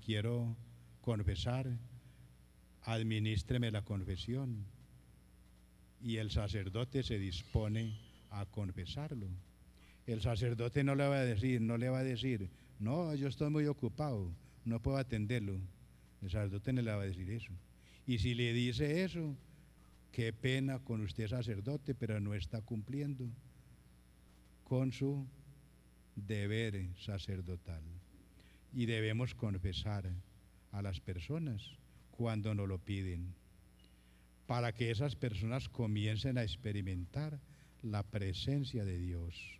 quiero confesar, administreme la confesión. Y el sacerdote se dispone a confesarlo. El sacerdote no le va a decir, no, yo estoy muy ocupado, no puedo atenderlo. El sacerdote no le va a decir eso. Y si le dice eso, qué pena con usted, sacerdote, pero no está cumpliendo con su deber sacerdotal. Y debemos confesar a las personas cuando nos lo piden, para que esas personas comiencen a experimentar la presencia de Dios.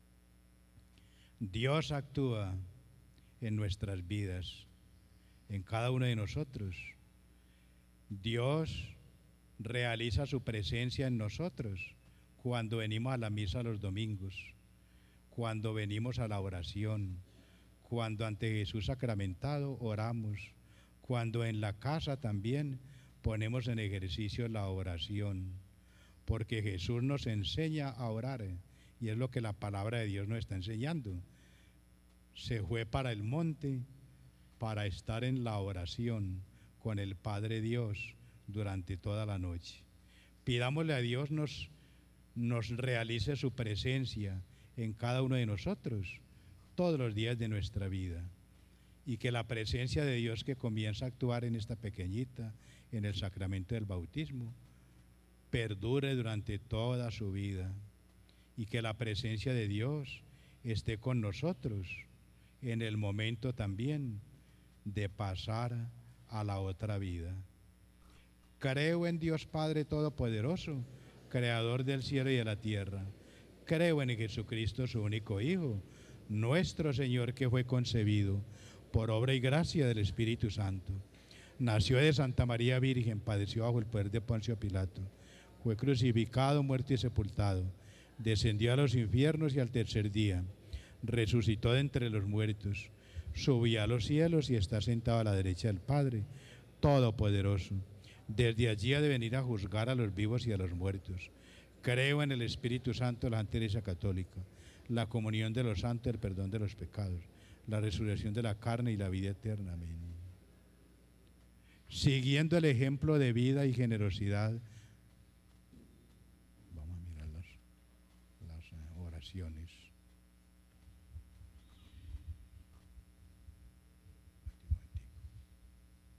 Dios actúa en nuestras vidas, en cada uno de nosotros. Dios realiza su presencia en nosotros cuando venimos a la misa los domingos, cuando venimos a la oración, cuando ante Jesús sacramentado oramos, cuando en la casa también ponemos en ejercicio la oración, porque Jesús nos enseña a orar y es lo que la palabra de Dios nos está enseñando. Se fue para el monte para estar en la oración con el Padre Dios durante toda la noche. Pidámosle a Dios nos realice su presencia en cada uno de nosotros todos los días de nuestra vida, y que la presencia de Dios que comienza a actuar en esta pequeñita, en el sacramento del bautismo, perdure durante toda su vida, y que la presencia de Dios esté con nosotros en el momento también de pasar a la otra vida. Creo en Dios Padre Todopoderoso, Creador del cielo y de la tierra. Creo en Jesucristo, su único Hijo, nuestro Señor, que fue concebido por obra y gracia del Espíritu Santo. Nació de Santa María Virgen, padeció bajo el poder de Poncio Pilato, fue crucificado, muerto y sepultado, descendió a los infiernos y al tercer día resucitó de entre los muertos, subió a los cielos y está sentado a la derecha del Padre Todopoderoso. Desde allí ha de venir a juzgar a los vivos y a los muertos. Creo en el Espíritu Santo, la Santa Iglesia Católica, la comunión de los santos, el perdón de los pecados, la resurrección de la carne y la vida eterna. Amén. Siguiendo el ejemplo de vida y generosidad, vamos a mirar las oraciones.